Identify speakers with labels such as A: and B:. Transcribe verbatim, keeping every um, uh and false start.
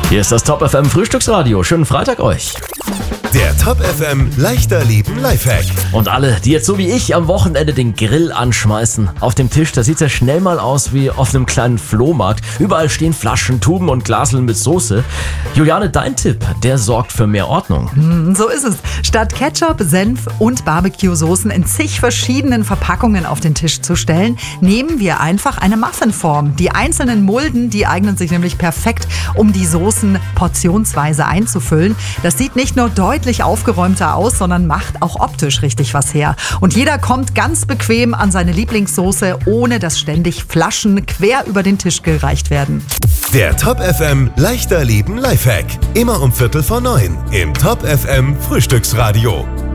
A: Hier ist das Top F M Frühstücksradio. Schönen Freitag euch.
B: Der Top F M leichter Leben Lifehack.
A: Und alle, die jetzt so wie ich am Wochenende den Grill anschmeißen. Auf dem Tisch, da sieht's ja schnell mal aus wie auf einem kleinen Flohmarkt. Überall stehen Flaschen, Tuben und Glaseln mit Soße. Juliane, dein Tipp, der sorgt für mehr Ordnung.
C: Mm, so ist es. Statt Ketchup, Senf und Barbecue-Soßen in zig verschiedenen Verpackungen auf den Tisch zu stellen, nehmen wir einfach eine Muffinform. Die einzelnen Mulden, die eignen sich nämlich perfekt, um die Soßen portionsweise einzufüllen. Das sieht nicht nur deutlich aufgeräumter aus, sondern macht auch optisch richtig was her. Und jeder kommt ganz bequem an seine Lieblingssoße, ohne dass ständig Flaschen quer über den Tisch gereicht werden.
B: Der Top F M leichter Leben Lifehack. Immer um Viertel vor neun im Top F M Frühstücksradio.